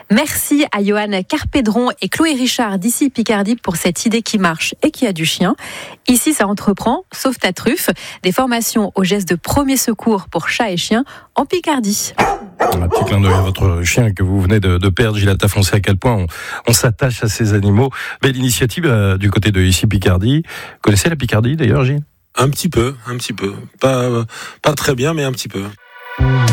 Merci à Johan Carpédron et Chloé Richard d'ici Picardie pour cette idée qui marche et qui a du chien. Ici, ça entreprend, Sauve ta truffe, des formations aux gestes de premier secours pour chats et chiens en Picardie. Un petit clin d'œil à votre chien que vous venez de perdre, Gilles Attafoncé, à quel point on s'attache à ces animaux. Belle initiative du côté de ici Picardie. Vous connaissez la Picardie d'ailleurs, Gilles ? Un petit peu. Pas très bien, mais un petit peu.